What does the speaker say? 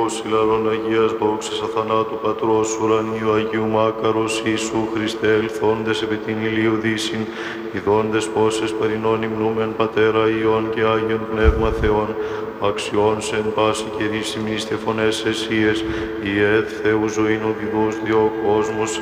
Θεός, ηλαρών Αγίας δόξας αθανάτου Πατρός ουρανίου Αγίου Μάκαρος Ιησού Χριστέ ελθόντες επί την ηλίου δύσιν, ειδώντες πόσες παρινών υμνούμεν Πατέρα Υιόν και Άγιον Πνεύμα Θεόν, αξιών σε εν πάση καιρή σημείστε φωνές εσίες, η ΕΔ Θεού ζωήν οδηδούς διό κόσμος